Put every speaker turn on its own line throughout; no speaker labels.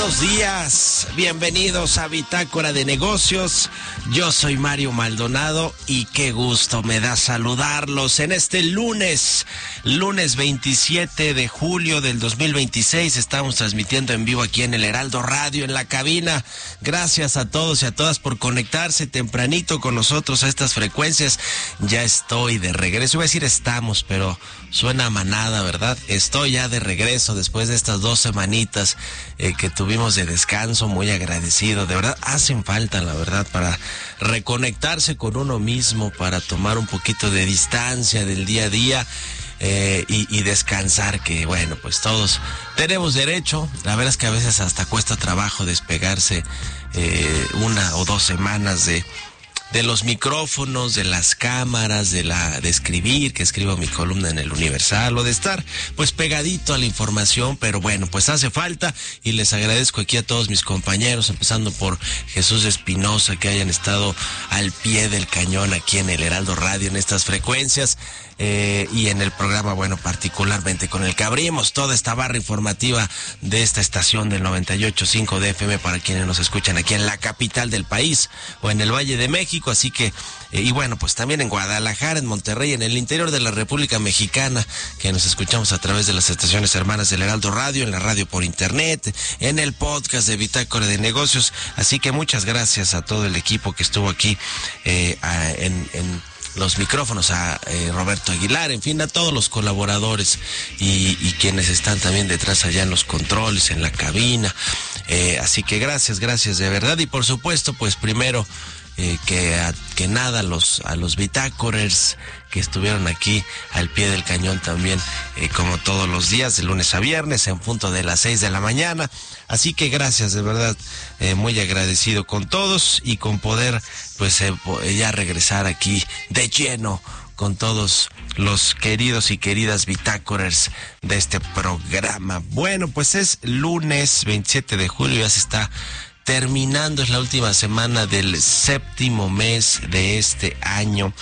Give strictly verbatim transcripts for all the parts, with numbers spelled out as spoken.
Buenos días, bienvenidos a Bitácora de Negocios. Yo soy Mario Maldonado y qué gusto me da saludarlos en este lunes, lunes veintisiete de julio del dos mil veintiséis. Estamos transmitiendo en vivo aquí en el Heraldo Radio, en la cabina. Gracias a todos y a todas por conectarse tempranito con nosotros a estas frecuencias. Ya estoy de regreso. Iba a decir estamos, pero suena a manada, ¿verdad? Estoy ya de regreso después de estas dos semanitas eh, que tuvimos de descanso. Muy agradecido, de verdad hacen falta, la verdad, para reconectarse con uno mismo, para tomar un poquito de distancia del día a día eh, y, y descansar, que bueno, pues todos tenemos derecho. La verdad es que a veces hasta cuesta trabajo despegarse eh, una o dos semanas de de los micrófonos, de las cámaras, de la de escribir, que escribo mi columna en el Universal, o de estar pues pegadito a la información, pero bueno, pues hace falta y les agradezco aquí a todos mis compañeros, empezando por Jesús Espinosa, que hayan estado al pie del cañón aquí en el Heraldo Radio, en estas frecuencias. Eh, y en el programa, bueno, particularmente con el que abrimos toda esta barra informativa de esta estación del noventa y ocho punto cinco de F M para quienes nos escuchan aquí en la capital del país o en el Valle de México. Así que, eh, y bueno, pues también en Guadalajara, en Monterrey, en el interior de la República Mexicana, que nos escuchamos a través de las estaciones hermanas del Heraldo Radio, en la radio por internet, en el podcast de Bitácora de Negocios. Así que muchas gracias a todo el equipo que estuvo aquí eh, a, en, en los micrófonos, a eh, Roberto Aguilar, en fin, a todos los colaboradores y, y quienes están también detrás allá en los controles, en la cabina. Eh, así que gracias, gracias de verdad. Y por supuesto, pues primero eh, que, a, que nada, los, a los bitácorers que estuvieron aquí al pie del cañón también, eh, como todos los días, de lunes a viernes, en punto de las seis de la mañana. Así que gracias, de verdad, eh, muy agradecido con todos y con poder, pues, eh, ya regresar aquí de lleno con todos los queridos y queridas bitácorers de este programa. Bueno, pues es lunes veintisiete de julio, ya se está terminando, es la última semana del séptimo mes de este año.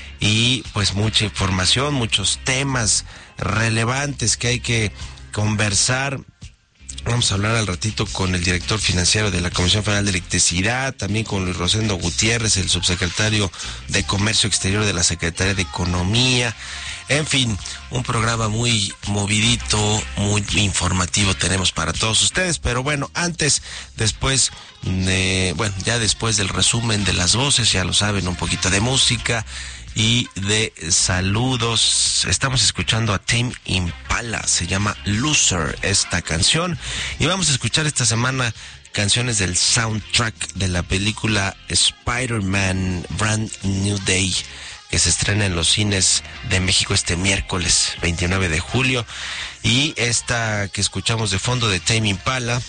Y pues mucha información, muchos temas relevantes que hay que conversar. Vamos a hablar al ratito con el director financiero de la Comisión Federal de Electricidad, también con Luis Rosendo Gutiérrez, el subsecretario de Comercio Exterior de la Secretaría de Economía. En fin, un programa muy movidito, muy informativo tenemos para todos ustedes. Pero bueno, antes, después, de, bueno, ya después del resumen de las voces, ya lo saben, un poquito de música y de saludos. Estamos escuchando a Tame Impala, se llama Loser esta canción, y vamos a escuchar esta semana canciones del soundtrack de la película Spider-Man Brand New Day, que se estrena en los cines de México este miércoles veintinueve de julio. Y esta que escuchamos de fondo de Tame Impala,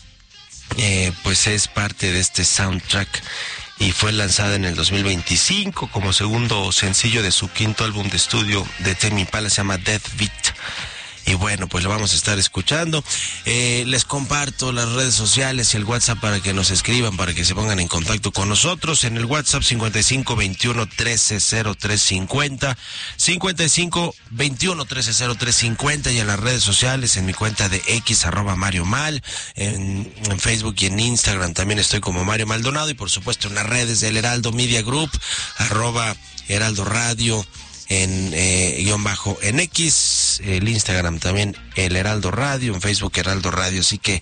eh, pues es parte de este soundtrack y fue lanzada en el dos mil veinticinco como segundo sencillo de su quinto álbum de estudio de Tame Impala, se llama Death Beat. Y bueno, pues lo vamos a estar escuchando. Eh, les comparto las redes sociales y el WhatsApp para que nos escriban, para que se pongan en contacto con nosotros. En el WhatsApp cincuenta y cinco veintiuno trece cero tres cincuenta, cincuenta y cinco veintiuno trece cero tres cincuenta, y en las redes sociales, en mi cuenta de X, arroba Mario Mal, en, en Facebook y en Instagram también estoy como Mario Maldonado, y por supuesto en las redes del Heraldo Media Group, arroba Heraldo Radio, en eh, guión bajo en X, el Instagram también el Heraldo Radio, en Facebook Heraldo Radio. Así que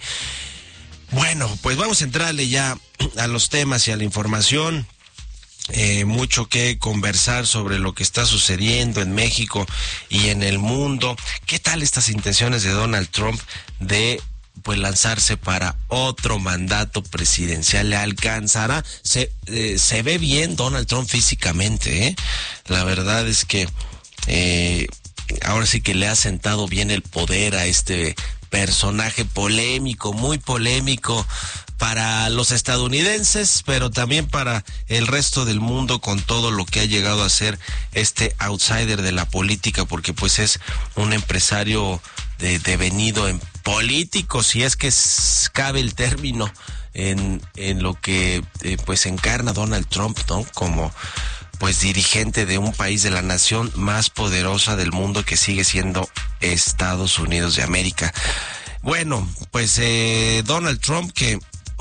bueno, pues vamos a entrarle ya a los temas y a la información. Eh, mucho que conversar sobre lo que está sucediendo en México y en el mundo. ¿Qué tal estas intenciones de Donald Trump de pues lanzarse para otro mandato presidencial? ¿Le alcanzará? Se, eh, se ve bien Donald Trump físicamente, ¿eh? La verdad es que eh, ahora sí que le ha sentado bien el poder a este personaje polémico, muy polémico para los estadounidenses, pero también para el resto del mundo, con todo lo que ha llegado a ser este outsider de la política, porque pues es un empresario de devenido en político, si es que cabe el término, en, en lo que eh, pues encarna Donald Trump, ¿no? Como pues dirigente de un país de la nación más poderosa del mundo, que sigue siendo Estados Unidos de América. Bueno, pues eh, Donald Trump, que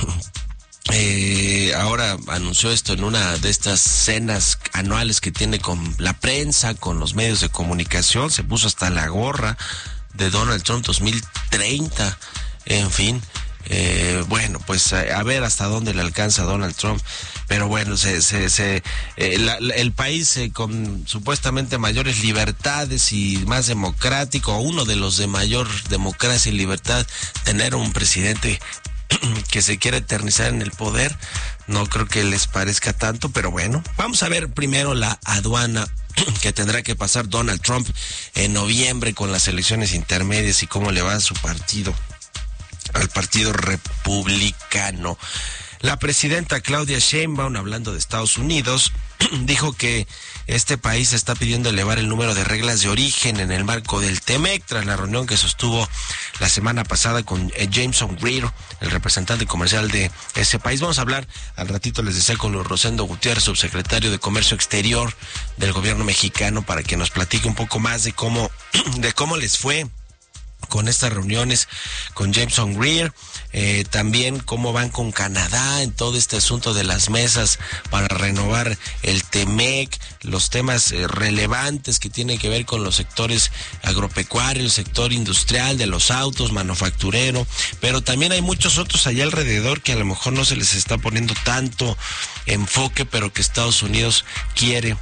eh, ahora anunció esto en una de estas cenas anuales que tiene con la prensa, con los medios de comunicación, se puso hasta la gorra de Donald Trump dos mil treinta, en fin. Eh, bueno, pues a, a ver hasta dónde le alcanza Donald Trump, pero bueno, se, se, se eh, la, la, el país eh, con supuestamente mayores libertades y más democrático, uno de los de mayor democracia y libertad, tener un presidente que se quiere eternizar en el poder, no creo que les parezca tanto, pero bueno, vamos a ver primero la aduana que tendrá que pasar Donald Trump en noviembre con las elecciones intermedias y cómo le va a su partido, al Partido Republicano. La presidenta Claudia Sheinbaum, hablando de Estados Unidos, dijo que este país está pidiendo elevar el número de reglas de origen en el marco del TEMEC, tras la reunión que sostuvo la semana pasada con Jameson Greer, el representante comercial de ese país. Vamos a hablar al ratito, les decía, con Luis Rosendo Gutiérrez, subsecretario de Comercio Exterior del gobierno mexicano, para que nos platique un poco más de cómo, de cómo les fue con estas reuniones con Jameson Greer, eh, también cómo van con Canadá en todo este asunto de las mesas para renovar el TEMEC, los temas eh, relevantes que tienen que ver con los sectores agropecuarios, el sector industrial, de los autos, manufacturero, pero también hay muchos otros allá alrededor que a lo mejor no se les está poniendo tanto enfoque, pero que Estados Unidos quiere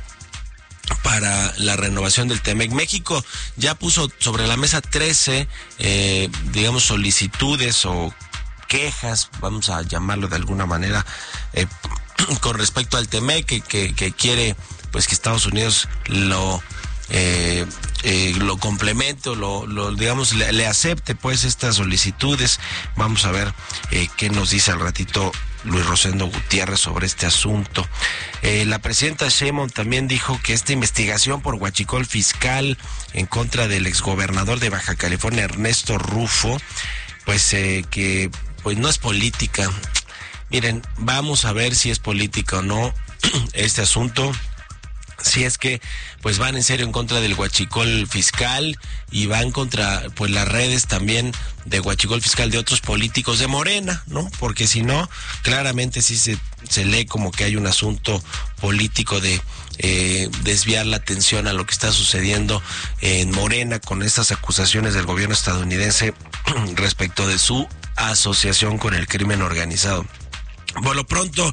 para la renovación del TEMEC. México ya puso sobre la mesa trece, eh, digamos, solicitudes o quejas, vamos a llamarlo de alguna manera, eh, con respecto al TEMEC, que, que, que quiere pues que Estados Unidos lo eh, eh, lo complemente o lo, lo digamos le, le acepte pues estas solicitudes. Vamos a ver eh, qué nos dice al ratito Luis Rosendo Gutiérrez sobre este asunto. Eh, la presidenta Sheinbaum también dijo que esta investigación por huachicol fiscal en contra del exgobernador de Baja California, Ernesto Rufo, pues eh, que pues no es política. Miren, vamos a ver si es política o no este asunto. Si es que pues van en serio en contra del huachicol fiscal y van contra pues las redes también de huachicol fiscal de otros políticos de Morena, ¿no? Porque si no, claramente sí se, se lee como que hay un asunto político de eh, desviar la atención a lo que está sucediendo en Morena con estas acusaciones del gobierno estadounidense respecto de su asociación con el crimen organizado. Por lo pronto,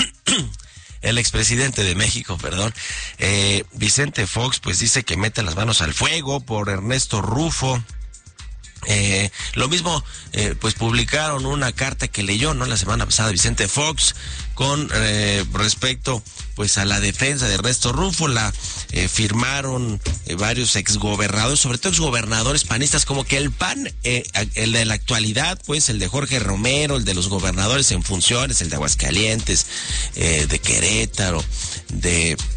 el expresidente de México, perdón, eh, Vicente Fox, pues dice que mete las manos al fuego por Ernesto Rufo. Eh, lo mismo, eh, pues publicaron una carta que leyó, ¿no?, la semana pasada Vicente Fox con eh, respecto pues a la defensa de Ernesto Rufo. La eh, firmaron eh, varios exgobernadores, sobre todo exgobernadores panistas, como que el P A N, eh, el de la actualidad, pues el de Jorge Romero, el de los gobernadores en funciones, el de Aguascalientes, eh, de Querétaro, de eh,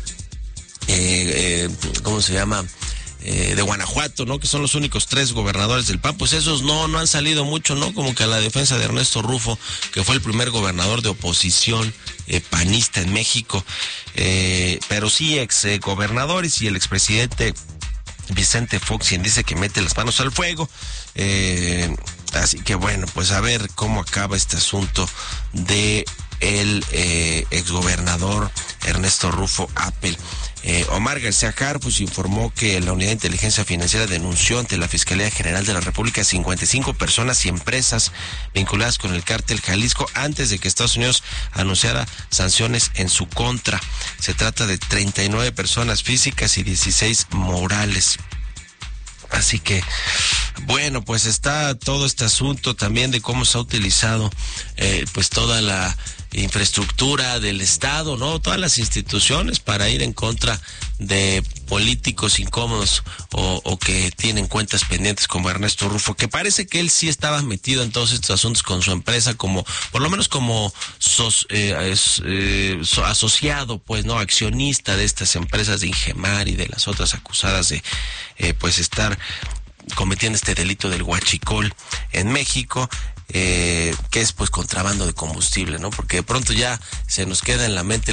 eh, ¿cómo se llama? Eh, de Guanajuato, ¿no?, que son los únicos tres gobernadores del P A N, pues esos no, no han salido mucho, ¿no?, como que a la defensa de Ernesto Rufo, que fue el primer gobernador de oposición eh, panista en México, eh, pero sí ex eh, gobernadores, y el expresidente Vicente Fox quien dice que mete las manos al fuego. Eh, así que bueno, pues a ver cómo acaba este asunto de el eh, exgobernador Ernesto Rufo Apel. Eh, Omar García Harfuch informó que la Unidad de Inteligencia Financiera denunció ante la Fiscalía General de la República cincuenta y cinco personas y empresas vinculadas con el cártel Jalisco antes de que Estados Unidos anunciara sanciones en su contra. Se trata de treinta y nueve personas físicas y dieciséis morales. Así que, bueno, pues está todo este asunto también de cómo se ha utilizado eh, pues toda la infraestructura del Estado, ¿no?, todas las instituciones para ir en contra de políticos incómodos o, o que tienen cuentas pendientes como Ernesto Rufo, que parece que él sí estaba metido en todos estos asuntos con su empresa, como por lo menos como sos, eh, es, eh, so, asociado, pues, no, accionista de estas empresas de Ingemar y de las otras acusadas de eh, pues estar cometiendo este delito del huachicol en México. Eh, que es pues contrabando de combustible, ¿no? Porque de pronto ya se nos queda en la mente